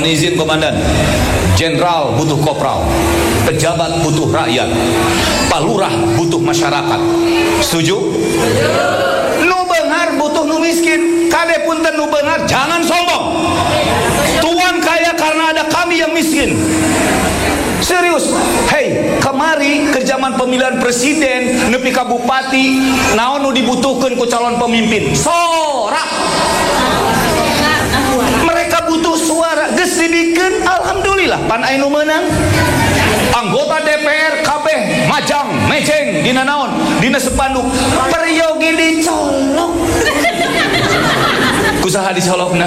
Mohon izin komandan. Jenderal butuh kopral, pejabat butuh rakyat, Pak Lurah butuh masyarakat. Setuju? Nu beunghar butuh nu miskin. Kade punten nu beunghar jangan sombong. Tuan kaya karena ada kami yang miskin. Serius. Hei, kemari ke zaman pemilihan presiden, nepi ka bupati, naon nu dibutuhkeun ku calon pemimpin? Sorak. Mereka butuh suara, geus dibikeun alhamdulillah pan aya nu meunang. Anggota DPR kabeh majang mejeng dina naon? Dina spanduk peryogi dicolok. Kusaha dicolokna?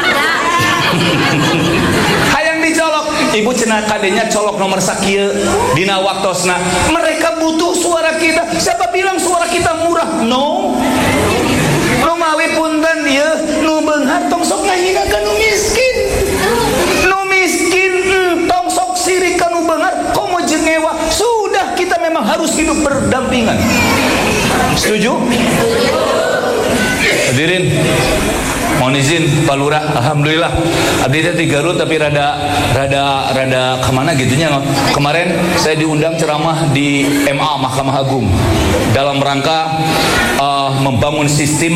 Hayang dicolok. Ibu cenah kadenya colok nomor sakieu dina waktosna. Mereka butuh suara kita. Siapa bilang suara kita murah? No. Nu mawi punten ieu nu beunghar tong sok ngahinakeun nu miskin. Nu miskin tong sok sirik ka nu beunghar komo jengewa. Sudah kita memang harus hidup berdampingan. Setuju? Hadirin, mohon izin Pak Lurah, alhamdulillah abdi teh di Garut tapi rada kemana gitunya. Kemarin saya diundang ceramah di MA Mahkamah Agung dalam rangka membangun sistem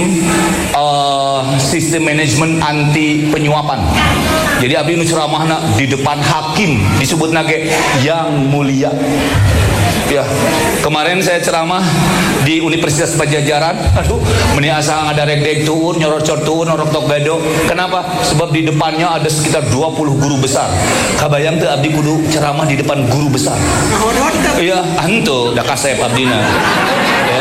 manajemen anti penyuapan. Jadi abdi nu ceramahna di depan hakim disebut nage yang mulia. Ya, kemarin saya ceramah di Universitas Pajajaran. Aduh, meni asa ngadarek-dek tuur, nyorot-cor tuur, norok tok gado. Kenapa? Sebab di depannya ada sekitar 20 guru besar. Kabayang teu abdi kudu ceramah di depan guru besar. Iya, antu da kasep abdina. Ya.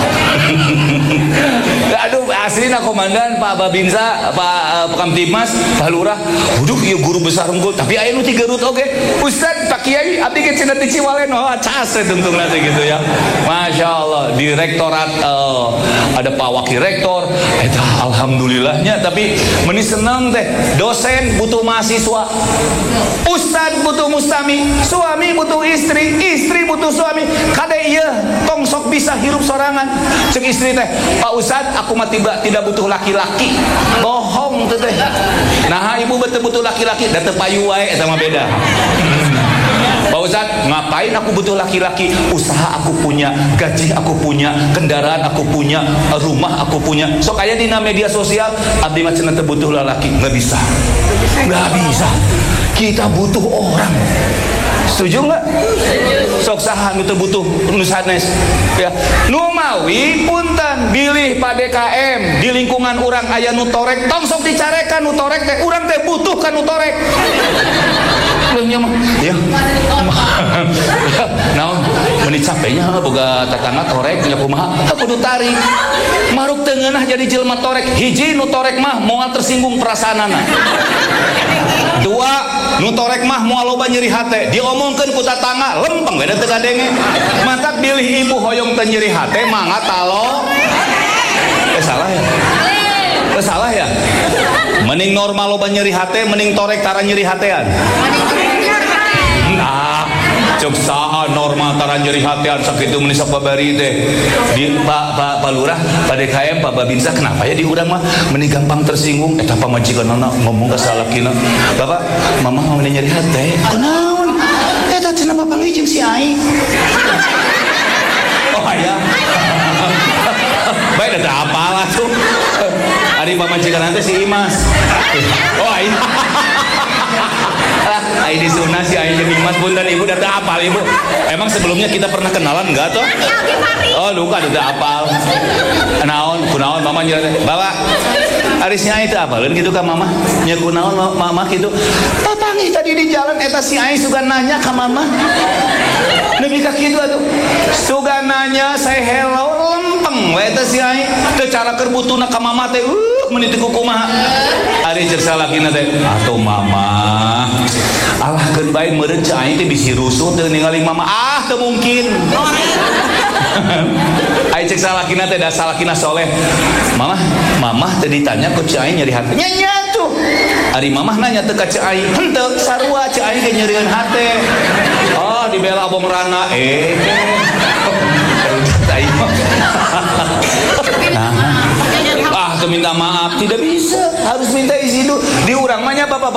Aduh, aslina komandan Pak Babinsa, Pak Kamtibmas, Pak Lurah. Waduh, ieu guru besar unggul, tapi aya nu ti Garut oge. Ustaz, Pak Kiai, abdi ke cenah ti Ciwalen, oh cas tuntung nanti gitu ya. Masya Allah, di rektorat ada Pak Wakil Rektor. Eta alhamdulillahnya, tapi meni seneng teh. Dosen butuh mahasiswa, ustad butuh mustami, suami butuh istri, istri butuh suami. Kade ieu tong sok bisa hirup sorangan. Cek istri teh, Pak Ustad, aku mah tidak butuh laki-laki. Bohong teh. Nah, ibu betul butuh laki-laki, da teu payu wae eta mah beda. Pak Ustadz, ngapain aku butuh laki-laki? Usaha aku punya, gaji aku punya, kendaraan aku punya, rumah aku punya. So kayak di media sosial, abdi mah cenah teu butuh laki. Nggak bisa. Nggak bisa. Kita butuh orang. Setuju nggak? Sok saha nu teu butuh nu sanes. Ya. Nu mawi punten bilih Pak DKM di lingkungan urang aya nu torek, tong sok dicarekan nu torek teh. Urang teh butuh ka nu torek. Leuhnya mah ya. Naon meuni capeknya boga tatangga torek nya kumaha? Kudu tarik. Maruk teu ngeunah jadi jelema torek. Hiji nu torek mah moal tersinggung perasaanana. Dua, nu torek mah moal loba nyeri hate. Diomongkeun ku tatangga lempeng we teu gadenge. Matak bilih ibu hoyong teu nyeri hate mangga talo. Salah ya? Salah ya? Mending normal loba nyeri hate, mending torek tara nyeri hatean. Nah, cek saha normal tara nyeri hatean sakitu meni sok babari teh. Di Pak Lurah, Pak DKM, Pak Babinsa kenapa ya di urang mah meni gampang tersinggung eta pamajikanna ngomong ka salakina. Bapak, Mama mau nyeri hate. Kunaon? Eta cenah papanggih jeung si Ai. Oh aya. Baik ada apalah tuh. Ari pamajikan teh si Imas. Oh ai. Ai di sunah si ai jeung Imas punten ibu da teu apal ibu. Emang sebelumnya kita pernah kenalan enggak toh? Oh luka da teu apal. Naon kunaon mama nyira teh. Bapak ari si ai teu apaleun kitu ka mama. Nya kunaon mama kitu. Papanggih tadi di jalan eta si ai sugan nanya ka mama. Nepi ka kitu atuh. Sugan nanya say hello lempeng we eta si ai. Teu cara keur butuna ka mama teh meuni teu kumaha. Ari ceuk salakina teh, atuh mama. Alahkeun bae meureun cai aing teh bisi rusuh teu ningali mama. Ah, teu mungkin. Ai ceuk salakina teh da salakina soleh. Mama teh ditanya ku cai nyeri hate. Nya tuh. Ari mamah nanya teu ka cai, henteu sarua cai ge nyerieun hate. Oh, dibela abong rana. Nah, minta maaf tidak bisa, harus minta izin dulu. Di urang mah nya bapak